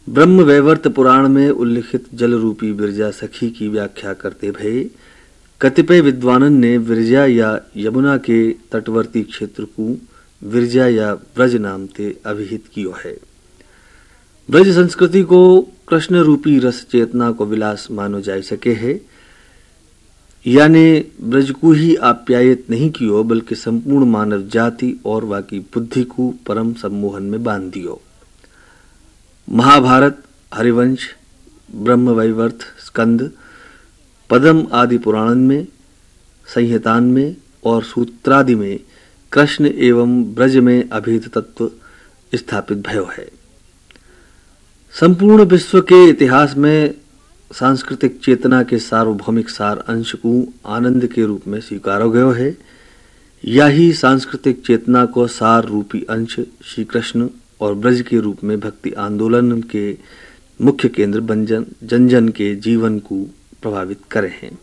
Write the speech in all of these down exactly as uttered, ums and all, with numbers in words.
ब्रह्मवैवर्त पुराण में उल्लिखित जल रूपी विरजा सखी की व्याख्या करते भये कतिपय विद्वानन ने विरजा या यमुना के तटवर्ती क्षेत्र को विरजा या ब्रज नाम से अभिहित कियो है। ब्रज संस्कृति को कृष्ण रूपी रस चेतना को विलास मानो जा सके है, यानी ब्रज को ही आप्यायित नहीं कियो बल्कि संपूर्ण मानव जाति और वाकी बुद्धि को परम सम्मोहन में बांध दियो। महाभारत, हरिवंश, ब्रह्मवैवर्त, स्कंद, पद्म आदि पुराणन में, संहितान में और सूत्रादि में कृष्ण एवं ब्रज में अभेद तत्व स्थापित भयो है। संपूर्ण विश्व के इतिहास में सांस्कृतिक चेतना के सार्वभौमिक सार अंश को आनंद के रूप में स्वीकारो गयो है। यही सांस्कृतिक चेतना को सार रूपी अंश श्री कृष्ण और ब्रज के रूप में भक्ति आंदोलन के मुख्य केंद्र बंजन जन जन के जीवन को प्रभावित करे हैं।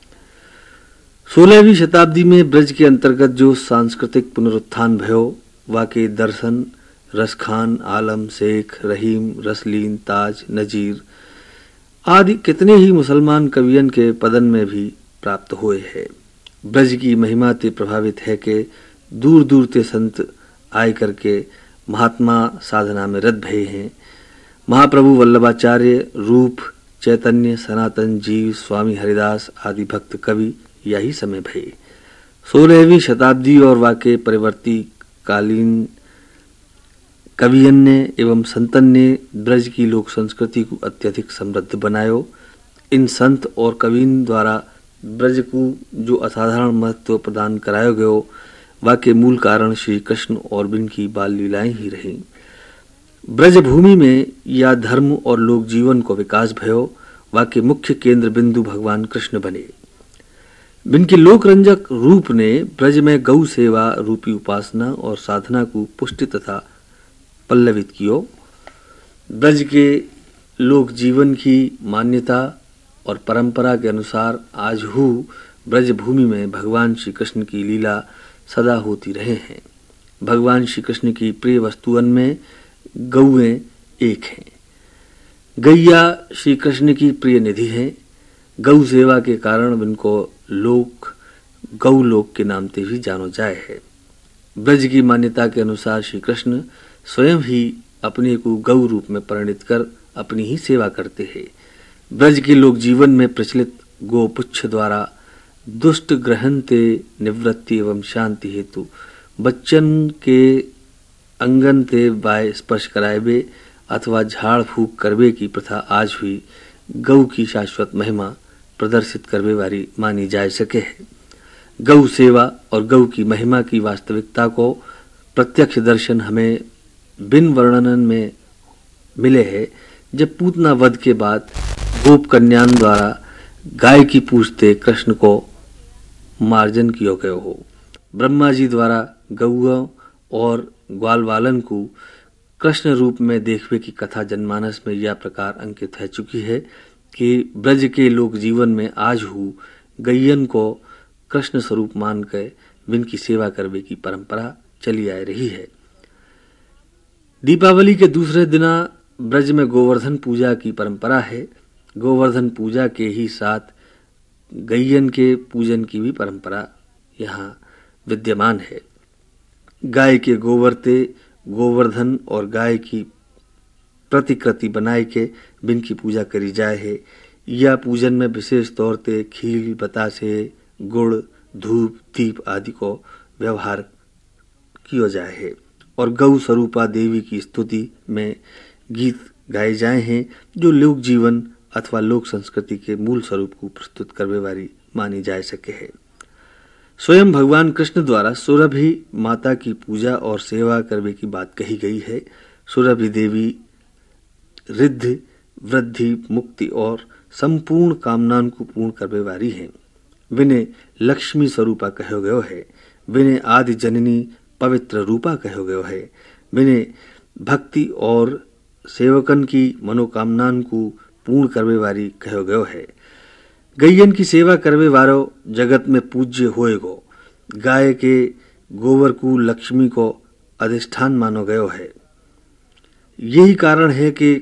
सोलहवीं शताब्दी में ब्रज के अंतर्गत जो सांस्कृतिक पुनरुत्थान भयो वाके दर्शन, रसखान, आलम, शेख, रहीम, रसलीन, ताज, नजीर आदि कितने ही मुसलमान कवियन के पदन में भी प्राप्त हुए हैं। ब्रज की महिमा ते प्रभावित है कि दूर दूर ते संत आय करके महात्मा साधना में रत भये हैं। महाप्रभु वल्लभाचार्य, रूप, चैतन्य, सनातन, जीव, स्वामी हरिदास आदि भक्त कवि यही समय भये। सोलहवीं शताब्दी और वाके परिवर्ती कालीन कवियन ने एवं संतन ने ब्रज की लोक संस्कृति को अत्यधिक समृद्ध बनायो। इन संत और कविन द्वारा ब्रज को जो असाधारण महत्व प्रदान करायो गयो वाके मूल कारण श्री कृष्ण और बिन की बाल लीलाएं ही रहीं। ब्रज भूमि में या धर्म और लोक जीवन को विकास भयो वाके मुख्य केंद्र बिंदु भगवान कृष्ण बने। बिन के लोक रंजक रूप ने ब्रज में गौ सेवा रूपी उपासना और साधना को पुष्टि तथा पल्लवित कियो। ब्रज के लोक जीवन की मान्यता और परंपरा के अनुसार आज हु ब्रज भूमि में भगवान श्री कृष्ण की लीला सदा होती रहे हैं। भगवान श्री कृष्ण की प्रिय वस्तुअन में गौएं एक हैं। गैया श्री कृष्ण की प्रिय निधि है। गौ सेवा के कारण इनको लोक गौ लोक के नाम से भी जानो जाए है। ब्रज की मान्यता के अनुसार श्री कृष्ण स्वयं ही अपने को गौ रूप में परिणित कर अपनी ही सेवा करते हैं। ब्रज के लोक जीवन में प्रचलित गोपुच्छ द्वारा दुष्ट ग्रहण ते निवृत्ति एवं शांति हेतु बच्चन के अंगन ते बाय स्पर्श कराएबे अथवा झाड़ फूक करबे की प्रथा आज भी गौ की शाश्वत महिमा प्रदर्शित करने वाली मानी जा सके है। गौ सेवा और गौ की महिमा की वास्तविकता को प्रत्यक्ष दर्शन हमें बिन वर्णन में मिले हैं जब पूतना वध के बाद गोप कन्यान द्वारा गाय की पूछते कृष्ण को मार्जन किया गयो हो। ब्रह्मा जी द्वारा गौओं और ग्वालवालन को कृष्ण रूप में देखने की कथा जनमानस में यह प्रकार अंकित है चुकी है कि ब्रज के लोक जीवन में आज हु गैयन को कृष्ण स्वरूप मान कर बिन की सेवा करने की परंपरा चली आ रही है। दीपावली के दूसरे दिना ब्रज में गोवर्धन पूजा की परंपरा है। गोवर्धन पूजा के ही साथ गैयन के पूजन की भी परंपरा यहाँ विद्यमान है। गाय के गोबर ते गोवर्धन और गाय की प्रतिकृति बनाए के बिन की पूजा करी जाए है। यह पूजन में विशेष तौर ते खील, बतासे, गुड़, धूप, दीप आदि को व्यवहार किया जाए है और गौ स्वरूपा देवी की स्तुति में गीत गाए जाए हैं जो लोक जीवन अथवा लोक संस्कृति के मूल स्वरूप को प्रस्तुत करने वाली मानी जा सके है। स्वयं भगवान कृष्ण द्वारा सुरभि माता की पूजा और सेवा करने की बात कही गई है। सुरभि देवी रिद्धि, वृद्धि, मुक्ति और संपूर्ण कामनाओं को पूर्ण करने वाली है। विने लक्ष्मी स्वरूपा कहो गयो है। विने आदि जननी पवित्र रूपा कहो गयो है। विने भक्ति और सेवकन की मनोकामनाओं को पूर्ण करने वाली कहो गयो है। गैयन की सेवा करवे वारो जगत में पूज्य होएगो। गाय के गोबर को लक्ष्मी को अधिष्ठान मानो गयो है। यही कारण है कि